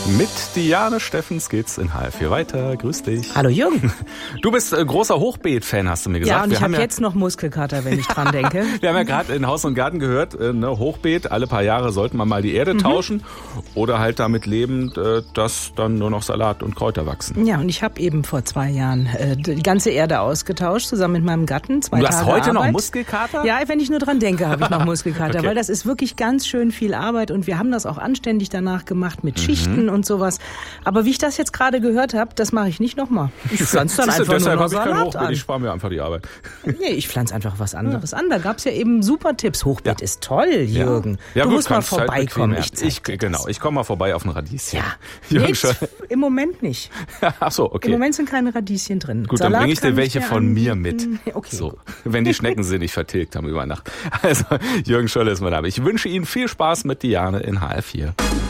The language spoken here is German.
Mit Diane Steffens geht's in HR4 weiter. Grüß dich. Hallo Jürgen. Du bist großer Hochbeet-Fan, hast du mir gesagt. Ja, und ich habe jetzt noch Muskelkater, wenn ich dran denke. Wir haben ja gerade in Haus und Garten gehört, Hochbeet, alle paar Jahre sollte man mal die Erde tauschen oder halt damit leben, dass dann nur noch Salat und Kräuter wachsen. Ja, und ich habe eben vor 2 Jahren die ganze Erde ausgetauscht, zusammen mit meinem Gatten. 2 Tage Du hast heute Arbeit. noch Muskelkater? Ja, wenn ich nur dran denke, habe ich noch Muskelkater, Okay. weil das ist wirklich ganz schön viel Arbeit und wir haben das auch anständig danach gemacht mit Schichten und sowas. Aber wie ich das jetzt gerade gehört habe, das mache ich nicht nochmal. Ich pflanze dann einfach nur noch Salat an. Ich spare mir einfach die Arbeit. Nee, ich pflanze einfach was anderes an. Da gab's ja eben super Tipps. Hochbeet ist toll, Jürgen. Ja, du gut, musst mal kannst halt vorbeikommen. Ich komme mal vorbei auf ein Radieschen. Ja, Jürgen nee, Scholl. im Moment nicht. Ach so, okay. Im Moment sind keine Radieschen drin. Gut, Salat dann bringe ich dir kann welche von mir anbieten. mit. Okay, so, gut. wenn die Schnecken sie nicht vertilgt haben über Nacht. Also, Jürgen Scholl ist mein Name. Ich wünsche Ihnen viel Spaß mit Diane in HR4.